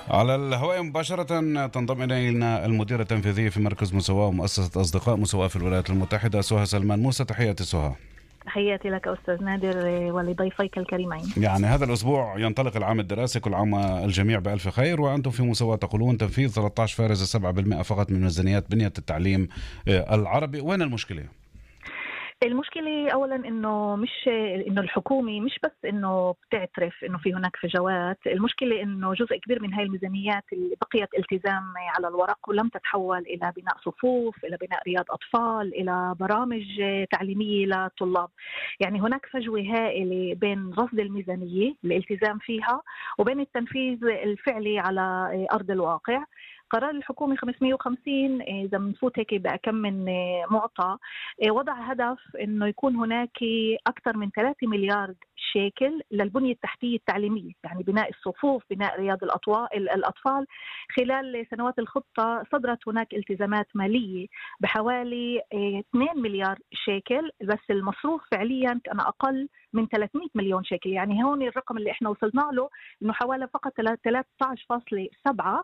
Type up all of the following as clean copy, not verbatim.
على الهواء مباشرة تنضم إلينا المديرة التنفيذية في مركز مساواة ومؤسسة أصدقاء مساواة في الولايات المتحدة، سهى سلمان موسى. تحياتي سهى. تحياتي لك أستاذ نادر ولضيفيك الكريمين. يعني هذا الأسبوع ينطلق العام الدراسي، كل عام الجميع بألف خير. وأنتم في مساواة تقولون تنفيذ 13.7% فقط من ميزانيات بنية التعليم العربي. وين المشكلة؟ المشكلة أولا إنه الحكومة مش بس إنه بتعترف إنه في هناك فجوات، المشكلة إنه جزء كبير من هاي الميزانيات اللي بقيت التزام على الورق ولم تتحول إلى بناء صفوف، إلى بناء رياض أطفال، إلى برامج تعليمية للطلاب. يعني هناك فجوة هائلة بين رصد الميزانية الالتزام فيها وبين التنفيذ الفعلي على أرض الواقع. قرار الحكومة 550 إذا بنفوت هيك بكم من معطى، وضع هدف إنه يكون هناك أكثر من 3 مليار شيكل للبنية التحتية التعليمية، يعني بناء الصفوف، بناء رياض الأطفال. خلال سنوات الخطة صدرت هناك التزامات مالية بحوالي 2 مليار شيكل، بس المصروف فعليا كان أقل من 300 مليون شيكل. يعني هون الرقم اللي احنا وصلنا له إنه حوالي فقط 13.7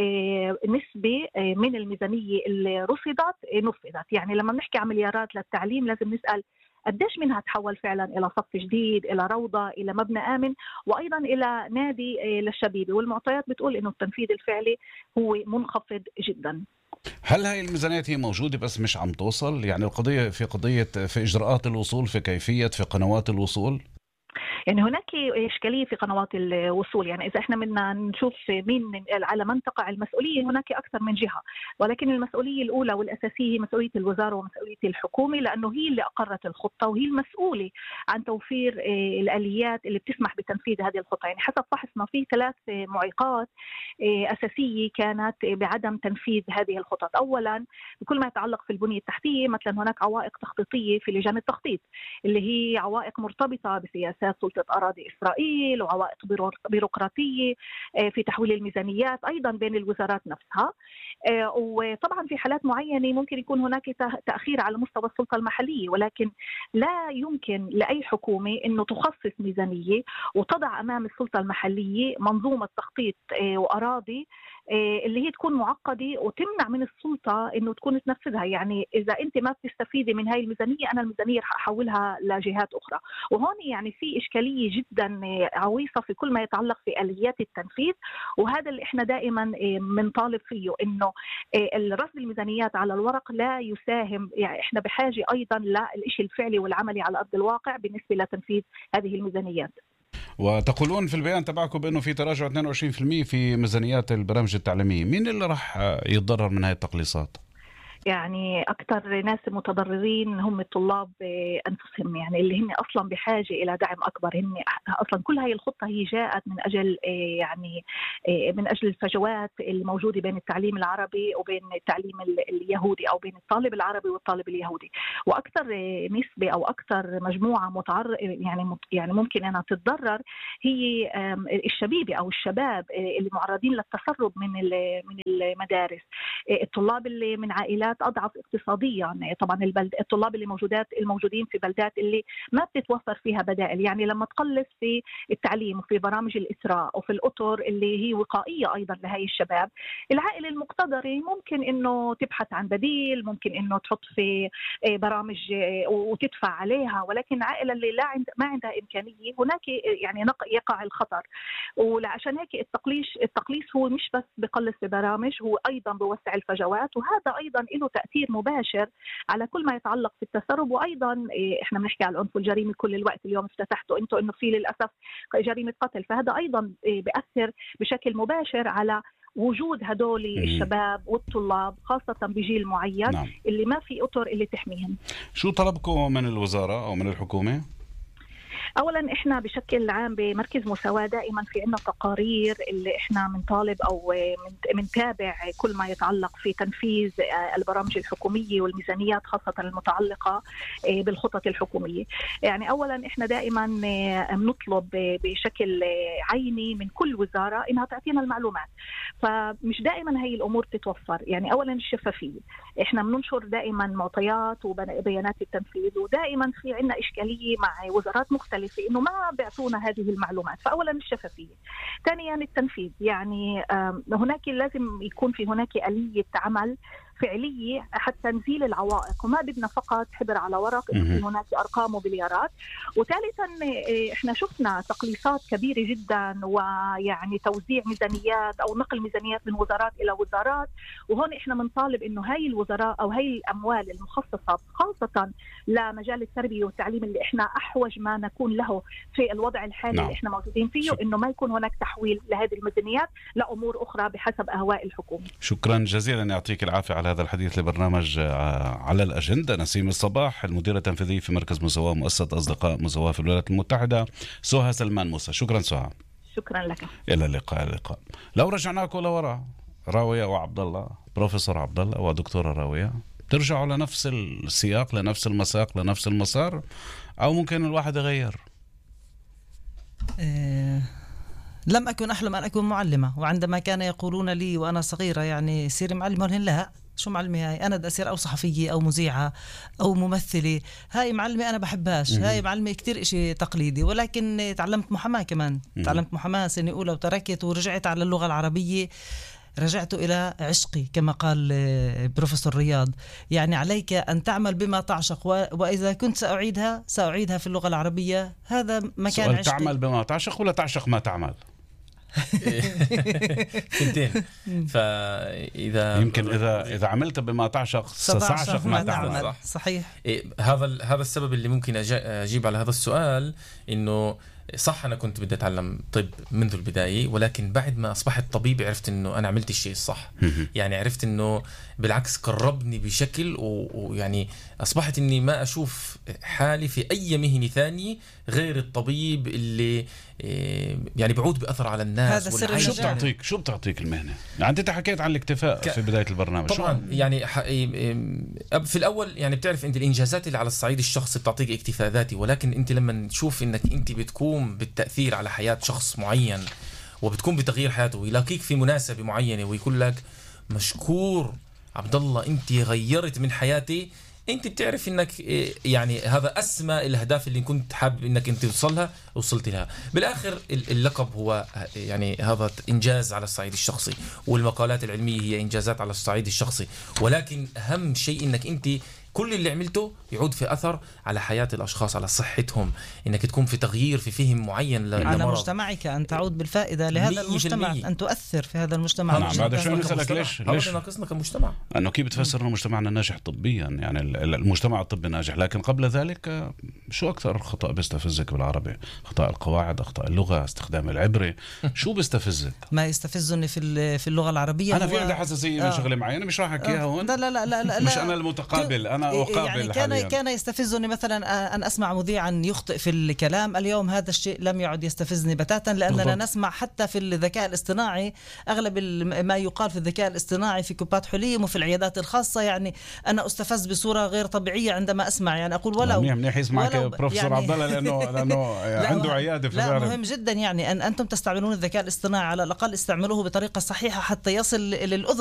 نسبة من الميزانية اللي رصدت نفذت. يعني لما بنحكي عن مليارات للتعليم لازم نسأل قديش منها تحول فعلا إلى صف جديد، إلى روضة، إلى مبنى آمن، وأيضا إلى نادي للشبيبة. والمعطيات بتقول إنه التنفيذ الفعلي هو منخفض جدا. هل هاي الميزانيات هي موجودة بس مش عم توصل؟ يعني القضية في إجراءات الوصول، في كيفية، في قنوات الوصول. يعني هناك إشكالية في قنوات الوصول. يعني إذا إحنا بدنا نشوف مين على من تقع المسؤولية، هناك أكثر من جهة، ولكن المسؤولية الأولى والأساسية هي مسؤولية الوزارة ومسؤولية الحكومة، لأنه هي اللي أقرت الخطة وهي المسؤولة عن توفير الآليات اللي بتسمح بتنفيذ هذه الخطة. يعني حسب فحصنا في 3 معيقات أساسية كانت بعدم تنفيذ هذه الخطط. أولا بكل ما يتعلق في البنية التحتية، مثلا هناك عوائق تخطيطية في لجان التخطيط اللي هي عوائق مرتبطة بسياسات سلطة أراضي إسرائيل، وعوائق بيروقراطية في تحويل الميزانيات أيضا بين الوزارات نفسها. وطبعا في حالات معينة ممكن يكون هناك تأخير على مستوى السلطة المحلية، ولكن لا يمكن لأي حكومة أنه تخصص ميزانية وتضع أمام السلطة المحلية منظومة تخطيط وأراضي اللي هي تكون معقدة وتمنع من السلطة أنه تكون تنفذها. يعني إذا أنت ما بتستفيدي من هاي الميزانية، أنا الميزانية رح أحولها لجهات أخرى. وهون يعني في إشكالية جدا عويصة في كل ما يتعلق في آليات التنفيذ، وهذا اللي إحنا دائما بنطالب فيه، إنه رصد الميزانيات على الورق لا يساهم. يعني إحنا بحاجة أيضا للإشي الفعلي والعملي على أرض الواقع بالنسبة لتنفيذ هذه الميزانيات. وتقولون في البيان تبعكم بأنه في تراجع 22% في ميزانيات البرامج التعليمية. مين اللي راح يتضرر من هاي التقليصات؟ يعني أكثر ناس متضررين هم الطلاب أنفسهم، يعني اللي هم أصلا بحاجة إلى دعم أكبر. هم أصلا كل هاي الخطة هي جاءت من أجل يعني من أجل الفجوات الموجودة بين التعليم العربي وبين التعليم اليهودي، أو بين الطالب العربي والطالب اليهودي. وأكثر نسبة أو أكثر مجموعة يعني ممكن أنها تتضرر هي الشبيبة أو الشباب اللي معرضين للتسرب من المدارس، الطلاب اللي من عائلات أضعف اقتصاديا. طبعا الطلاب اللي الموجودين في بلدات اللي ما بتتوفر فيها بدائل. يعني لما تقلص في التعليم وفي برامج الإسراء وفي الأطر اللي هي وقائية أيضا لهي الشباب، العائلة المقتدرة ممكن إنه تبحث عن بديل، ممكن إنه تحط في برامج وتدفع عليها. ولكن العائلة اللي ما عندها إمكانية، هناك يعني يقع الخطر. وعشان هيك التقليص هو مش بس بقلص ببرامج، هو أيضا بوسع الفجوات، وهذا أيضا له تأثير مباشر على كل ما يتعلق في التسرب. وأيضا إحنا بنحكي على العنف والجريمة كل الوقت، اليوم افتتحتوا أنتوا إنه في للأسف جريمة قتل، فهذا أيضا بيأثر بشكل مباشر على وجود هدول الشباب والطلاب، خاصة بجيل معين. نعم. اللي ما في أطر اللي تحميهم. شو طلبكم من الوزارة أو من الحكومة؟ اولا احنا بشكل عام بمركز مساواة دائما في عنا تقارير اللي احنا بنطالب او بنتابع كل ما يتعلق في تنفيذ البرامج الحكومية والميزانيات، خاصة المتعلقة بالخطط الحكومية. يعني اولا احنا دائما بنطلب بشكل عيني من كل وزارة انها تعطينا المعلومات، فمش دائما هي الامور تتوفر. يعني اولا الشفافية، احنا بننشر دائما معطيات وبيانات التنفيذ، ودائما في عنا اشكالية مع وزارات مختلفة مختلفة إنه ما بيعطونا هذه المعلومات. فأولا الشفافية، ثانيا التنفيذ. يعني هناك لازم يكون في هناك آلية عمل فعلية حتى نزيل العوائق، وما بدنا فقط حبر على ورق إنه في هناك أرقام ومليارات. وثالثا إحنا شفنا تقليصات كبيرة جدا، ويعني توزيع ميزانيات أو نقل ميزانيات من وزارات إلى وزارات. وهون إحنا بنطالب إنه هاي الوزراء أو هاي الأموال المخصصة خاصة لمجال التربية والتعليم اللي إحنا أحوج ما نكون له في الوضع الحالي اللي إحنا موجودين فيه، إنه ما يكون هناك تحويل لهذه الميزانيات لأمور أخرى بحسب أهواء الحكومة. شكرا جزيلا، يعطيك العافية على هذا الحديث لبرنامج على الأجندة. نسيم الصباح، المدير التنفيذي في مركز مساواة مؤسسة أصدقاء مساواة في الولايات المتحدة. سهى سلمان موسى، شكرا سهى. شكرا لك. إلى اللقاء. لو رجعناكم لورا، راوية وعبد الله، بروفيسور عبد الله ودكتورة راوية، ترجعوا لنفس السياق، لنفس المساق، لنفس المسار، أو ممكن الواحد يغير؟ لم أكن أحلم أن أكون معلمة، وعندما كان يقولون لي وأنا صغيرة يعني سيري معلمة، هن لا، شو معلمة هاي؟ أنا بدي أصير أو صحفية أو مذيعة أو ممثلة. هاي معلمة أنا بحبهاش، هاي معلمة كتير إشي تقليدي. ولكن تعلمت محاماة كمان، تعلمت محاماة سنة أولى وتركت ورجعت على اللغة العربية. رجعت إلى عشقي كما قال بروفيسور رياض. يعني عليك أن تعمل بما تعشق، وإذا كنت سأعيدها في اللغة العربية. هذا مكان عشقي. تعمل بما تعشق ولا تعشق ما تعمل؟ كنتين. فإذا يمكن إذا عملت بما تعشق ستعشق ما تعمل. صحيح. هذا السبب اللي ممكن أجيب على هذا السؤال، إنه صح أنا كنت بدي أتعلم طب منذ البداية، ولكن بعد ما أصبحت طبيب عرفت إنه أنا عملت الشيء الصح. يعني عرفت إنه بالعكس قربني بشكل، ويعني أصبحت إني ما أشوف حالي في أي مهنة ثانية غير الطبيب اللي يعني بعود بأثر على الناس. شو بتعطيك المهنة؟ يعني أنت حكيت عن الاكتفاء في بداية البرنامج. طبعا يعني في الأول يعني بتعرف أنت الإنجازات اللي على الصعيد الشخصي بتعطيك اكتفاء ذاتي، ولكن أنت لما تشوف إنك أنت بتقوم بالتأثير على حياة شخص معين وبتكون بتغيير حياته، ويلاقيك في مناسبة معينة ويقول لك مشكور عبد الله أنت غيرت من حياتي، انت بتعرف انك يعني هذا اسمى الاهداف اللي كنت حابب انك انت توصلها وصلت لها. بالاخر اللقب هو يعني هذا انجاز على الصعيد الشخصي، والمقالات العلميه هي انجازات على الصعيد الشخصي، ولكن اهم شيء انك انت كل اللي عملته يعود في أثر على حياة الأشخاص، على صحتهم، إنك تكون في تغيير في فهم معين على مجتمعك، أن تعود بالفائدة لهذا المجتمع، أن تؤثر في هذا المجتمع. نعم. بعد شوي نسألك ليش ناقصنا كمجتمع؟ أنه كيف بتفسر أنه مجتمعنا ناجح طبيا؟ يعني المجتمع الطبي ناجح، لكن قبل ذلك شو أكثر خطأ بيستفزك بالعربي؟ أخطاء القواعد، أخطاء اللغة، استخدام العبرة، شو بيستفزك؟ ما يستفزني في اللغة العربية أنا في عندي حساسية من شغلة معينة، مش راح أحكيها هون. لا مش أنا المتقابل، أنا أقابل يعني كان يستفزني مثلا أن أسمع مذيعا يخطئ في الكلام. اليوم هذا الشيء لم يعد يستفزني بتاتا، لأننا نسمع حتى في الذكاء الاصطناعي أغلب ما يقال في الذكاء الاصطناعي في كوبات حليم وفي العيادات الخاصة. يعني أنا أستفز بصورة غير طبيعية عندما أسمع، يعني أقول ولو منيح يسمعك بروفيسور عبد الله لأنه عنده عيادة. لا مهم جدا يعني أن أنتم تستعملون الذكاء الاصطناعي على الأقل استعملوه بطريقة صحيحة حتى يصل للأذن.